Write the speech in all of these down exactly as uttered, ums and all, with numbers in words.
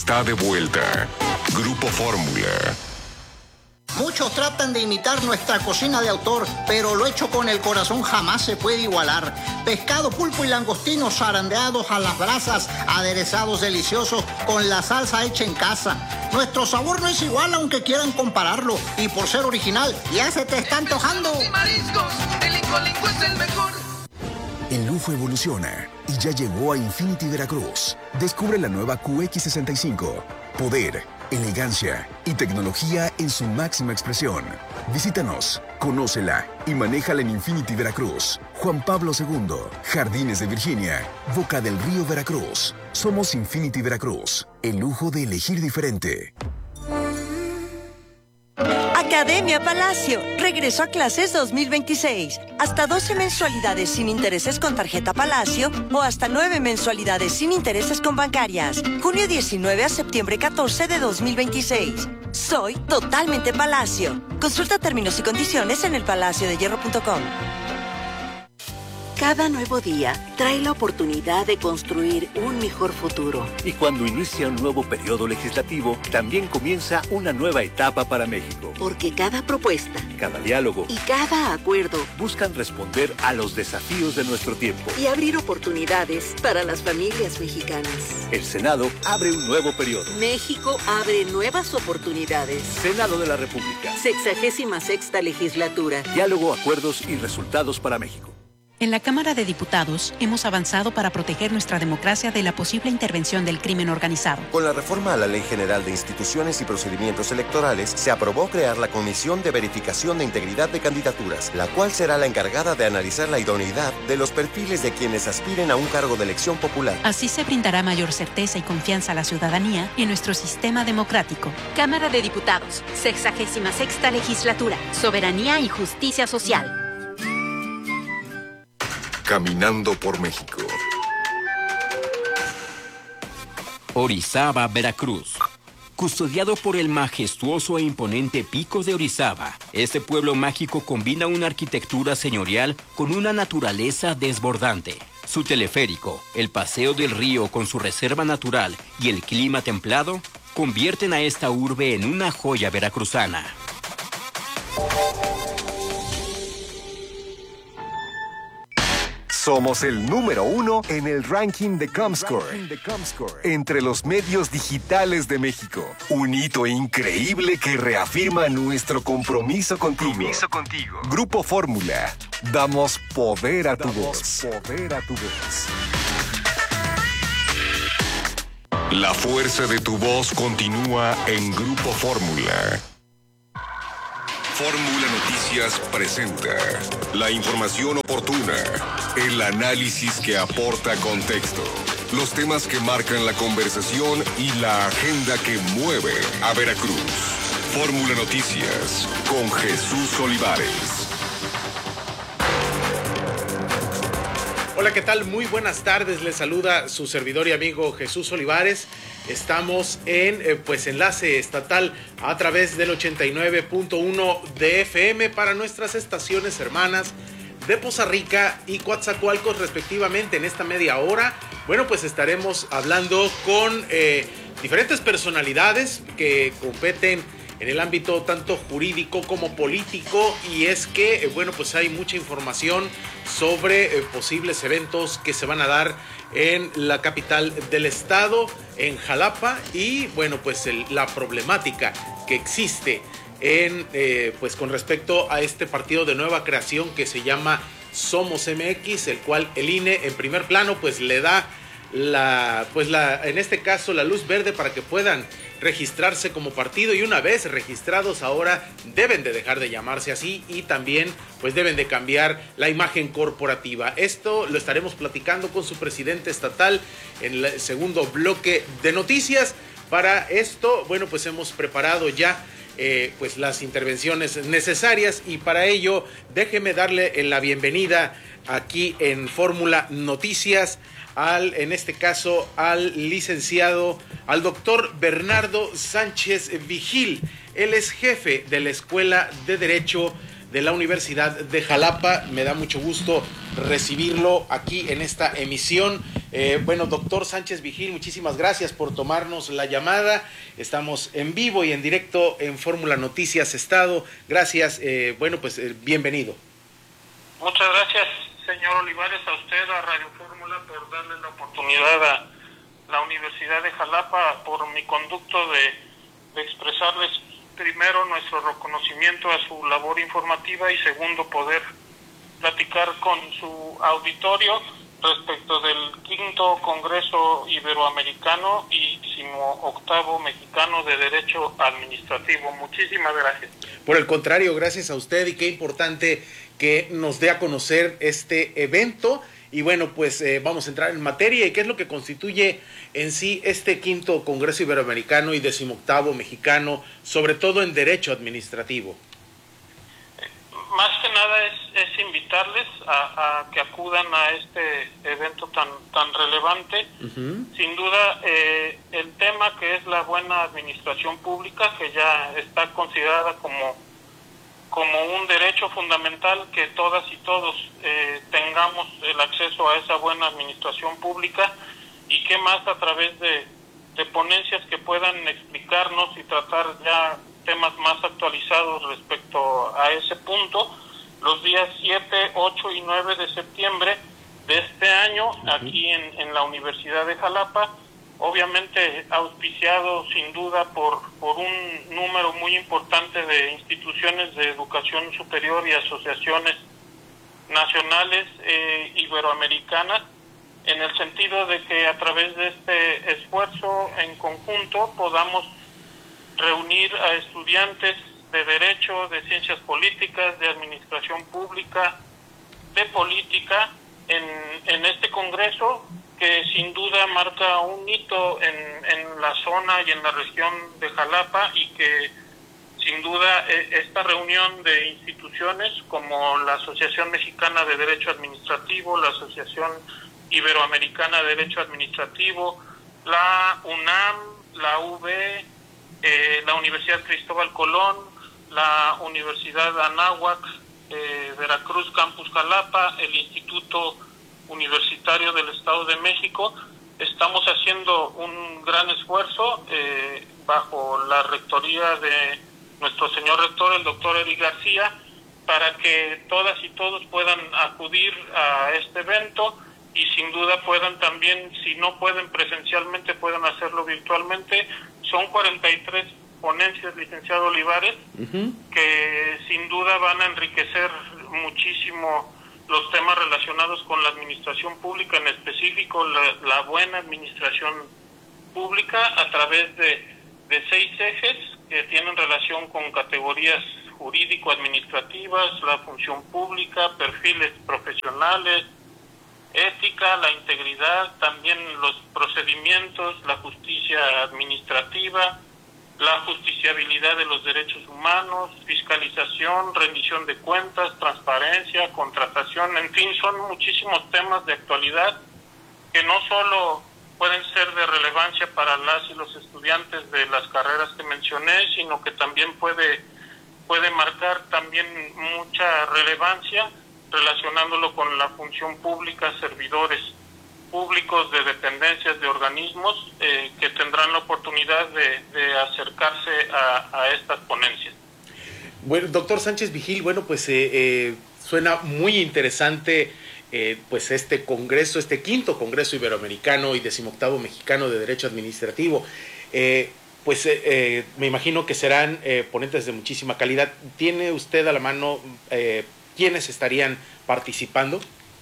está de vuelta. Grupo Fórmula. Muchos tratan de imitar nuestra cocina de autor, pero lo hecho con el corazón jamás se puede igualar. Pescado, pulpo y langostinos zarandeados a las brasas, aderezados deliciosos con la salsa hecha en casa. Nuestro sabor no es igual aunque quieran compararlo, y por ser original ya se te está antojando. Y mariscos, el Lingo Lingo es el mejor. El lujo evoluciona y ya llegó a Infinity Veracruz. Descubre la nueva Q X sesenta y cinco. Poder, elegancia y tecnología en su máxima expresión. Visítanos, conócela y manéjala en Infinity Veracruz. Juan Pablo segundo, Jardines de Virginia, Boca del Río, Veracruz. Somos Infinity Veracruz, el lujo de elegir diferente. Academia Palacio, regreso a clases dos mil veintiséis. Hasta doce mensualidades sin intereses con tarjeta Palacio o hasta nueve mensualidades sin intereses con bancarias. Junio diecinueve a septiembre catorce de dos mil veintiséis. Soy totalmente Palacio. Consulta términos y condiciones en el palacio de hierro punto com. Cada nuevo día trae la oportunidad de construir un mejor futuro. Y cuando inicia un nuevo periodo legislativo, también comienza una nueva etapa para México. Porque cada propuesta, cada diálogo y cada acuerdo buscan responder a los desafíos de nuestro tiempo y abrir oportunidades para las familias mexicanas. El Senado abre un nuevo periodo. México abre nuevas oportunidades. Senado de la República. Sexagésima sexta legislatura. Diálogo, acuerdos y resultados para México. En la Cámara de Diputados hemos avanzado para proteger nuestra democracia de la posible intervención del crimen organizado. Con la reforma a la Ley General de Instituciones y Procedimientos Electorales, se aprobó crear la Comisión de Verificación de Integridad de Candidaturas, la cual será la encargada de analizar la idoneidad de los perfiles de quienes aspiren a un cargo de elección popular. Así se brindará mayor certeza y confianza a la ciudadanía y en nuestro sistema democrático. Cámara de Diputados, sexagésima sexta legislatura, soberanía y justicia social. Caminando por México. Orizaba, Veracruz. Custodiado por el majestuoso e imponente Pico de Orizaba, este pueblo mágico combina una arquitectura señorial con una naturaleza desbordante. Su teleférico, el paseo del río con su reserva natural y el clima templado convierten a esta urbe en una joya veracruzana. Somos el número uno en el ranking de Comscore, entre los medios digitales de México. Un hito increíble que reafirma nuestro compromiso contigo. Compromiso contigo. Grupo Fórmula. Damos poder a tu voz. Poder a tu voz. La fuerza de tu voz continúa en Grupo Fórmula. Fórmula Noticias presenta la información oportuna, el análisis que aporta contexto, los temas que marcan la conversación y la agenda que mueve a Veracruz. Fórmula Noticias con Jesús Olivares. Hola, ¿qué tal? Muy buenas tardes. Les saluda su servidor y amigo Jesús Olivares. Estamos en eh, pues enlace estatal a través del ochenta y nueve punto uno de F M para nuestras estaciones hermanas de Poza Rica y Coatzacoalcos respectivamente. En esta media hora, bueno, pues estaremos hablando con eh, diferentes personalidades que competen en el ámbito tanto jurídico como político, y es que, eh, bueno, pues hay mucha información sobre eh, posibles eventos que se van a dar en la capital del estado, en Jalapa, y bueno, pues el, la problemática que existe en, eh, pues con respecto a este partido de nueva creación que se llama Somos M X, el cual el I N E en primer plano pues le da la, pues la, en este caso la luz verde para que puedan registrarse como partido, y una vez registrados ahora deben de dejar de llamarse así y también pues deben de cambiar la imagen corporativa. Esto lo estaremos platicando con su presidente estatal en el segundo bloque de noticias. Para esto, bueno, pues hemos preparado ya eh, pues las intervenciones necesarias, y para ello déjeme darle la bienvenida aquí en Fórmula Noticias al, en este caso, al licenciado, al doctor Bernardo Sánchez Vigil. Él es jefe de la Escuela de Derecho de la Universidad de Jalapa. Me da mucho gusto recibirlo aquí en esta emisión Eh, bueno, doctor Sánchez Vigil, muchísimas gracias por tomarnos la llamada. Estamos en vivo y en directo en Fórmula Noticias Estado. Gracias, eh, bueno, pues eh, bienvenido. Muchas gracias, señor Olivares, a usted, a Radio Fórmula, por darle la oportunidad a la Universidad de Jalapa, por mi conducto de, de expresarles primero nuestro reconocimiento a su labor informativa y segundo poder platicar con su auditorio respecto del quinto Congreso Iberoamericano y decimoctavo Mexicano de Derecho Administrativo. Muchísimas gracias. Por el contrario, gracias a usted, y qué importante que nos dé a conocer este evento. Y bueno, pues eh, vamos a entrar en materia. ¿Y qué es lo que constituye en sí este quinto Congreso Iberoamericano y decimoctavo Mexicano, sobre todo en Derecho Administrativo? Más que nada es, es invitarles a, a que acudan a este evento tan tan relevante. Uh-huh. Sin duda, eh, el tema que es la buena administración pública, que ya está considerada como, como un derecho fundamental, que todas y todos eh, tengamos el acceso a esa buena administración pública, y que más a través de, de ponencias que puedan explicarnos y tratar ya temas más actualizados respecto a ese punto, los días siete, ocho y nueve de septiembre de este año, uh-huh. aquí en, en la Universidad de Jalapa, obviamente auspiciado sin duda por, por un número muy importante de instituciones de educación superior y asociaciones nacionales eh, iberoamericanas, en el sentido de que a través de este esfuerzo en conjunto podamos reunir a estudiantes de Derecho, de Ciencias Políticas, de Administración Pública, de Política, en, en este congreso, que sin duda marca un hito en, en la zona y en la región de Jalapa, y que sin duda esta reunión de instituciones como la Asociación Mexicana de Derecho Administrativo, la Asociación Iberoamericana de Derecho Administrativo, la UNAM, la U B, Eh, la Universidad Cristóbal Colón, la Universidad Anáhuac, eh, Veracruz Campus Jalapa, el Instituto Universitario del Estado de México, estamos haciendo un gran esfuerzo eh, bajo la rectoría de nuestro señor rector, el doctor Eric García, para que todas y todos puedan acudir a este evento y sin duda puedan también, si no pueden presencialmente, puedan hacerlo virtualmente. Son cuarenta y tres ponencias, licenciado Olivares, uh-huh. que sin duda van a enriquecer muchísimo los temas relacionados con la administración pública, en específico la, la buena administración pública, a través de, de seis ejes que tienen relación con categorías jurídico-administrativas, la función pública, perfiles profesionales, ética, la integridad, también los procedimientos, la justicia administrativa, la justiciabilidad de los derechos humanos, fiscalización, rendición de cuentas, transparencia, contratación, en fin, son muchísimos temas de actualidad que no solo pueden ser de relevancia para las y los estudiantes de las carreras que mencioné, sino que también puede, puede marcar también mucha relevancia relacionándolo con la función pública, servidores públicos de dependencias, de organismos eh, que tendrán la oportunidad de, de acercarse a, a estas ponencias. Bueno, doctor Sánchez Vigil, bueno, pues eh, eh, suena muy interesante eh, pues este congreso, este quinto Congreso Iberoamericano y decimoctavo Mexicano de Derecho Administrativo. Eh, pues eh, eh, me imagino que serán eh, ponentes de muchísima calidad. ¿Tiene usted a la mano eh, quiénes estarían participando?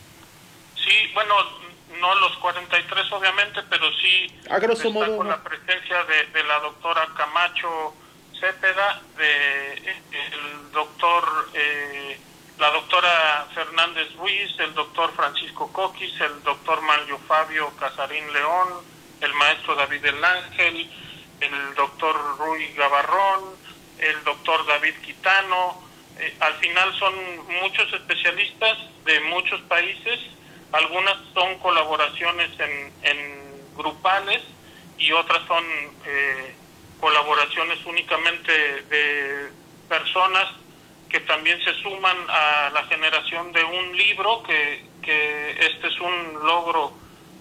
Sí, bueno, no los cuarenta y tres obviamente, pero sí a grosso modo, con ¿no? la presencia de, de la doctora Camacho Cepeda, de el doctor, eh, la doctora Fernández Ruiz, el doctor Francisco Coquis, el doctor Manlio Fabio Casarín León, el maestro David El Ángel, el doctor Rui Gavarrón, el doctor David Quitano. Eh, al final son muchos especialistas de muchos países, algunas son colaboraciones en, en grupales y otras son eh, colaboraciones únicamente de personas que también se suman a la generación de un libro, que, que este es un logro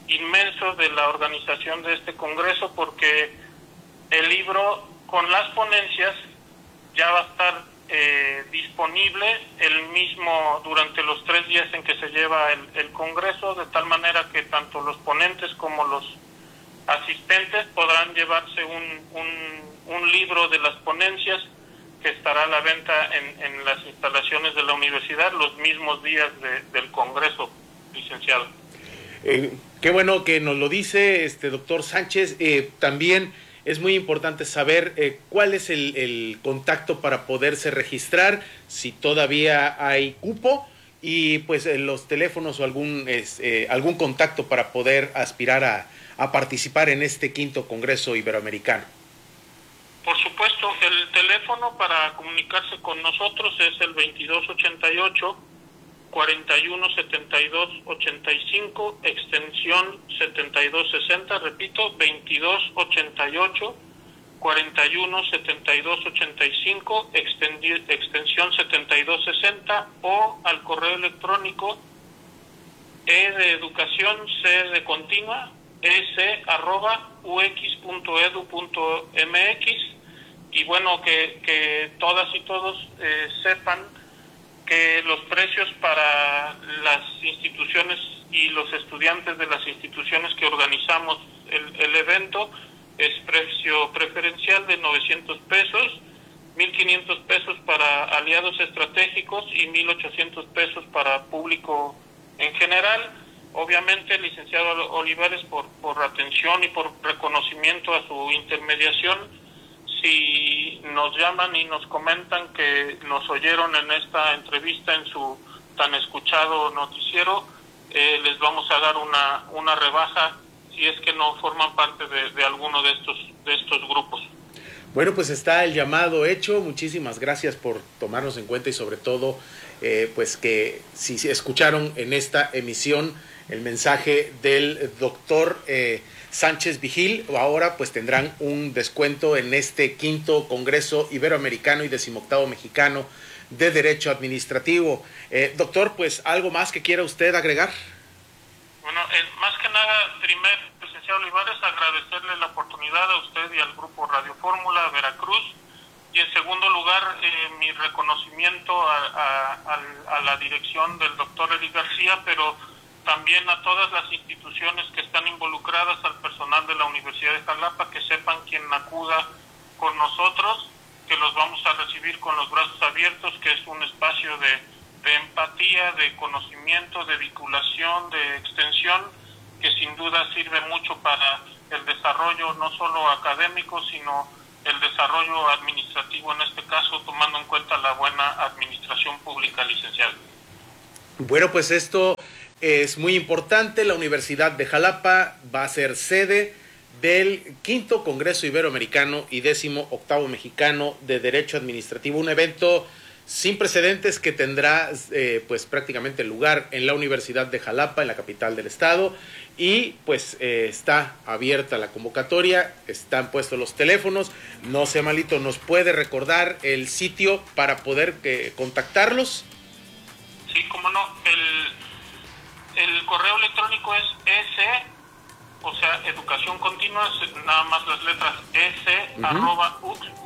inmenso de la organización de este congreso, porque el libro con las ponencias ya va a estar eh, disponible el mismo durante los tres días en que se lleva el, el congreso, de tal manera que tanto los ponentes como los asistentes podrán llevarse un, un, un libro de las ponencias que estará a la venta en, en las instalaciones de la universidad los mismos días de, del congreso, licenciado. Eh, qué bueno que nos lo dice, este doctor Sánchez. Eh, también es muy importante saber eh, cuál es el, el contacto para poderse registrar, si todavía hay cupo, y pues eh, los teléfonos o algún, es, eh, algún contacto para poder aspirar a, a participar en este quinto Congreso Iberoamericano. Por supuesto, el teléfono para comunicarse con nosotros es el veintidós ochenta y ocho, cuarenta y uno setenta y dos ochenta y cinco, extensión setenta y dos sesenta, repito, veintidós ochenta y ocho, cuarenta y uno setenta y dos ochenta y cinco, extensión setenta y dos sesenta, o al correo electrónico e de educación, c de continua, s arroba ux.edu.mx. Y bueno, que, que todas y todos eh, sepan que los precios para las instituciones y los estudiantes de las instituciones que organizamos el, el evento es precio preferencial de novecientos pesos, mil quinientos pesos para aliados estratégicos y mil ochocientos pesos para público en general. Obviamente, licenciado Olivares, por, por atención y por reconocimiento a su intermediación, si nos llaman y nos comentan que nos oyeron en esta entrevista en su tan escuchado noticiero, eh, les vamos a dar una, una rebaja si es que no forman parte de, de alguno de estos, de estos grupos. Bueno, pues está el llamado hecho. Muchísimas gracias por tomarnos en cuenta y sobre todo eh, pues que si escucharon en esta emisión el mensaje del doctor eh, Sánchez Vigil, ahora pues tendrán un descuento en este quinto Congreso Iberoamericano y decimoctavo Mexicano de Derecho Administrativo. Eh, doctor, pues algo más que quiera usted agregar. Bueno, eh, más que nada, primero, licenciado Olivares, agradecerle la oportunidad a usted y al Grupo Radio Fórmula Veracruz, y en segundo lugar, eh, mi reconocimiento a, a, a, a la dirección del doctor Eli García, pero también a todas las instituciones que están involucradas, al personal de la Universidad de Jalapa, que sepan quien acuda con nosotros, que los vamos a recibir con los brazos abiertos, que es un espacio de, de empatía, de conocimiento, de vinculación, de extensión, que sin duda sirve mucho para el desarrollo no solo académico, sino el desarrollo administrativo, en este caso, tomando en cuenta la buena administración pública, licenciado. Bueno, pues esto es muy importante. La Universidad de Jalapa va a ser sede del quinto Congreso Iberoamericano y décimo octavo Mexicano de Derecho Administrativo, un evento sin precedentes que tendrá eh, pues prácticamente lugar en la Universidad de Jalapa, en la capital del estado, y pues eh, está abierta la convocatoria, están puestos los teléfonos. No sea malito, ¿nos puede recordar el sitio para poder eh, contactarlos? Sí, cómo no, el, el correo electrónico es S, o sea, educación continua, nada más las letras S, uh-huh. arroba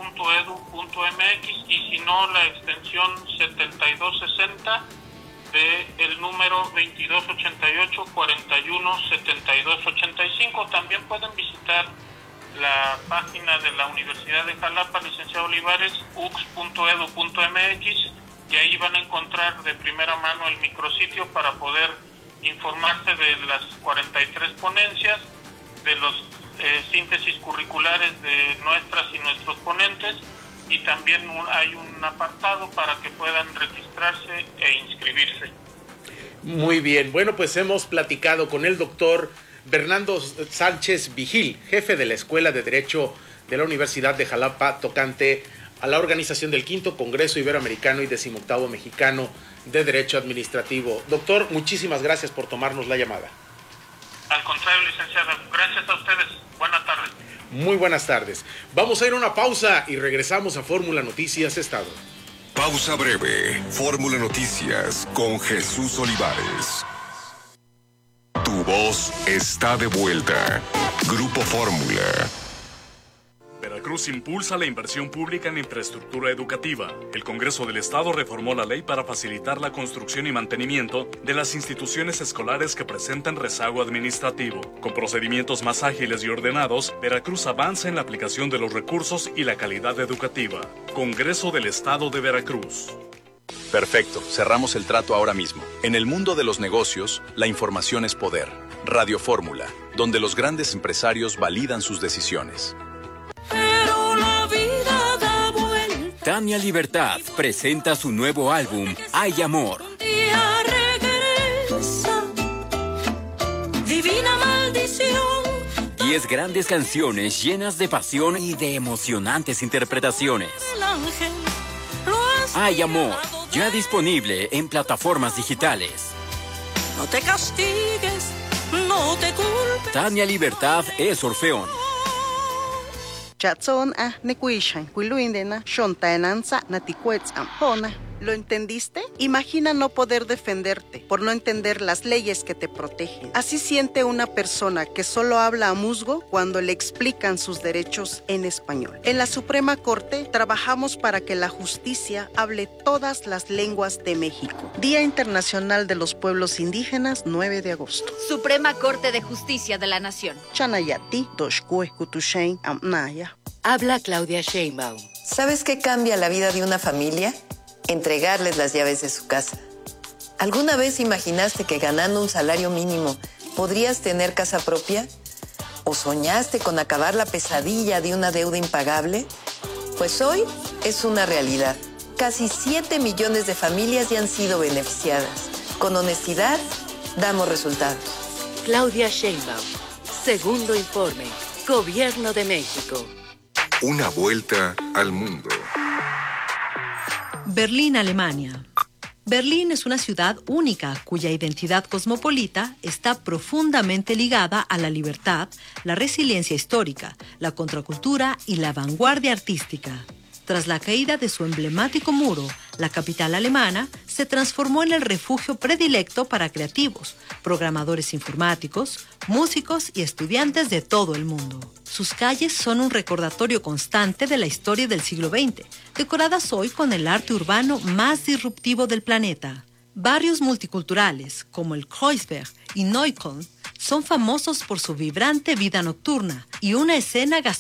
ux.edu.mx, y si no, la extensión setenta y dos sesenta de el número veintidós ochenta y ocho, cuarenta y uno setenta y dos ochenta y cinco. También pueden visitar la página de la Universidad de Jalapa, licenciado Olivares, ux.edu.mx, y ahí van a encontrar de primera mano el micrositio para poder informarse de las cuarenta y tres ponencias, de los eh, síntesis curriculares de nuestras y nuestros ponentes, y también un, hay un apartado para que puedan registrarse e inscribirse. Muy bien, bueno, pues hemos platicado con el doctor Bernardo Sánchez Vigil, jefe de la Escuela de Derecho de la Universidad de Jalapa, tocante a la organización del quinto Congreso Iberoamericano y decimoctavo Mexicano de Derecho Administrativo. Doctor, muchísimas gracias por tomarnos la llamada. Al contrario, licenciado, gracias a ustedes. Buenas tardes. Muy buenas tardes. Vamos a ir a una pausa y regresamos a Fórmula Noticias Estado. Pausa breve. Fórmula Noticias con Jesús Olivares. Tu Tu voz está de vuelta. Grupo Fórmula. Veracruz impulsa la inversión pública en infraestructura educativa. El Congreso del Estado reformó la ley para facilitar la construcción y mantenimiento de las instituciones escolares que presentan rezago administrativo. Con procedimientos más ágiles y ordenados, Veracruz avanza en la aplicación de los recursos y la calidad educativa. Congreso del Estado de Veracruz. Perfecto, cerramos el trato ahora mismo. En el mundo de los negocios, la información es poder. Radio Fórmula, donde los grandes empresarios validan sus decisiones. Pero la vida da vuelta. Tania Libertad presenta su nuevo álbum, Hay Amor. Día regresa, divina maldición. Diez grandes canciones llenas de pasión y de emocionantes interpretaciones. El ángel Hay Amor, ya disponible en plataformas digitales. No te castigues, no te culpes. Tania Libertad es Orfeón. Chatson a nekuishan, kuiluindena, shontaenanza, natikuetzam, hona. ¿Lo entendiste? Imagina no poder defenderte por no entender las leyes que te protegen. Así siente una persona que solo habla a musgo cuando le explican sus derechos en español. En la Suprema Corte trabajamos para que la justicia hable todas las lenguas de México. Día Internacional de los Pueblos Indígenas, nueve de agosto. Suprema Corte de Justicia de la Nación. Chanayati, Doshkue, Kutushain, Amnaya. Habla Claudia Sheinbaum. ¿Sabes qué cambia la vida de una familia? Entregarles las llaves de su casa. ¿Alguna vez imaginaste que ganando un salario mínimo podrías tener casa propia? ¿O soñaste con acabar la pesadilla de una deuda impagable? Pues hoy es una realidad. Casi siete millones de familias ya han sido beneficiadas. Con honestidad, damos resultados. Claudia Sheinbaum. Segundo informe. Gobierno de México. Una vuelta al mundo. Berlín, Alemania. Berlín es una ciudad única cuya identidad cosmopolita está profundamente ligada a la libertad, la resiliencia histórica, la contracultura y la vanguardia artística. Tras la caída de su emblemático muro, la capital alemana se transformó en el refugio predilecto para creativos, programadores informáticos, músicos y estudiantes de todo el mundo. Sus calles son un recordatorio constante de la historia del siglo veinte, decoradas hoy con el arte urbano más disruptivo del planeta. Barrios multiculturales, como el Kreuzberg y Neukölln, son famosos por su vibrante vida nocturna y una escena gastronómica